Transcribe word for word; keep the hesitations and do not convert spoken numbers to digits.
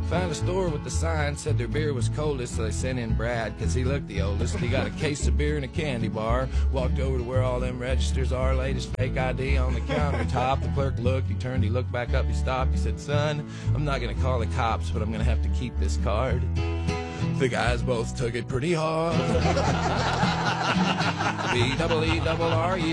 Found a store with the sign, said their beer was coldest, so they sent in Brad, cause he looked the oldest. He got a case of beer and a candy bar, walked over to where all them registers are, laid his fake I D on the countertop. The clerk looked, he turned, he looked back up, he stopped, he said, son, I'm not gonna call the cops, but I'm gonna have to keep this card. The guys both took it pretty hard. B double E double R E